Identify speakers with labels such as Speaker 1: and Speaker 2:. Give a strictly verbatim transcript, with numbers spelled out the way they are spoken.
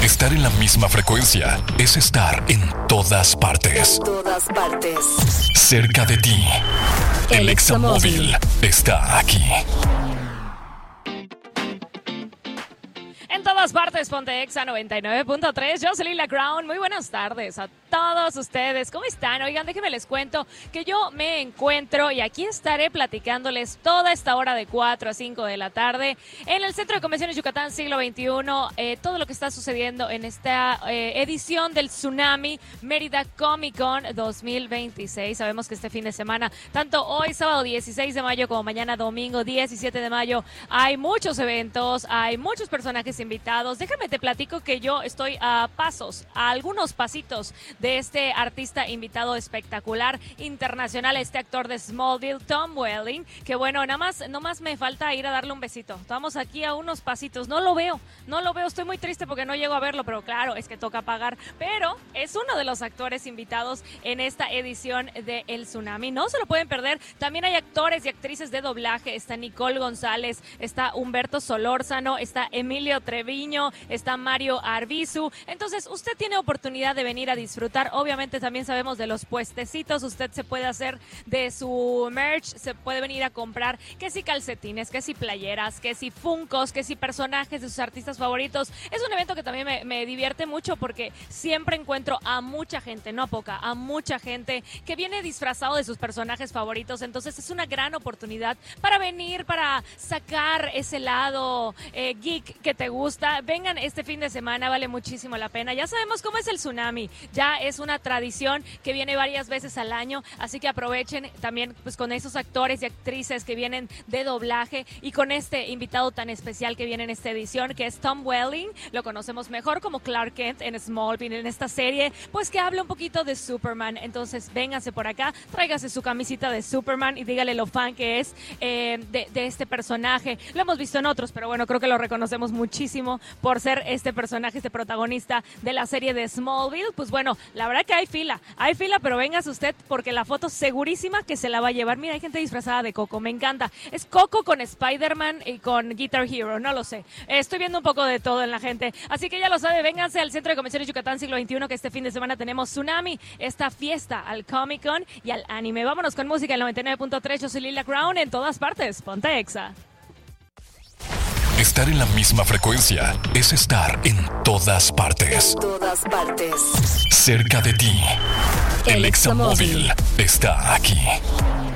Speaker 1: Estar en la misma frecuencia es estar en todas partes.
Speaker 2: En todas partes.
Speaker 1: Cerca de ti. El, El Examóvil está aquí.
Speaker 3: En todas partes, ponte Exa noventa y nueve punto tres. Yo soy Lila Crown. Muy buenas tardes a todos ustedes. ¿Cómo están? Oigan, déjenme les cuento que yo me encuentro y aquí estaré platicándoles toda esta hora de cuatro a cinco de la tarde en el Centro de Convenciones Yucatán Siglo veintiuno. Eh, todo lo que está sucediendo en esta eh, edición del Tsunami Mérida Comic Con dos mil veintiséis. Sabemos que este fin de semana, tanto hoy sábado dieciséis de mayo como mañana domingo diecisiete de mayo, hay muchos eventos, hay muchos personajes invitados. Déjame te platico que yo estoy a pasos, a algunos pasitos de este artista invitado espectacular internacional, este actor de Smallville, Tom Welling, que bueno, nada más, nada más me falta ir a darle un besito. Estamos aquí a unos pasitos, no lo veo, no lo veo, estoy muy triste porque no llego a verlo, pero claro, es que toca pagar, pero es uno de los actores invitados en esta edición de El Tsunami, no se lo pueden perder. También hay actores y actrices de doblaje, está Nicole González, está Humberto Solórzano, está Emilio Treviño, está Mario Arbizu. Entonces usted tiene oportunidad de venir a disfrutar. Obviamente también sabemos de los puestecitos, usted se puede hacer de su merch, se puede venir a comprar que si calcetines, que si playeras, que si funcos, que si personajes de sus artistas favoritos. Es un evento que también me, me divierte mucho porque siempre encuentro a mucha gente, no a poca, a mucha gente que viene disfrazado de sus personajes favoritos. Entonces es una gran oportunidad para venir, para sacar ese lado eh, geek que te gusta. Vengan este fin de semana, vale muchísimo la pena. Ya sabemos cómo es el Tsunami, ya es una tradición que viene varias veces al año, así que aprovechen también pues con esos actores y actrices que vienen de doblaje y con este invitado tan especial que viene en esta edición, que es Tom Welling. Lo conocemos mejor como Clark Kent en Smallville, en esta serie, pues que habla un poquito de Superman. Entonces véngase por acá, tráigase su camisita de Superman y dígale lo fan que es eh, de, de este personaje. Lo hemos visto en otros, pero bueno, creo que lo reconocemos muchísimo por ser este personaje, este protagonista de la serie de Smallville. Pues bueno, la verdad que hay fila, hay fila, pero véngase usted porque la foto segurísima que se la va a llevar. Mira, hay gente disfrazada de Coco, me encanta. Es Coco con Spider-Man y con Guitar Hero, no lo sé. Estoy viendo un poco de todo en la gente. Así que ya lo sabe, vénganse al Centro de Convenciones Yucatán Siglo veintiuno, que este fin de semana tenemos Tsunami, esta fiesta al Comic Con y al anime. Vámonos con música, el noventa y nueve punto tres. Yo soy Lila Crown, en todas partes, ponte Exa.
Speaker 1: Estar en la misma frecuencia es estar en todas partes.
Speaker 2: En todas partes.
Speaker 1: Cerca de ti. El Examóvil está aquí.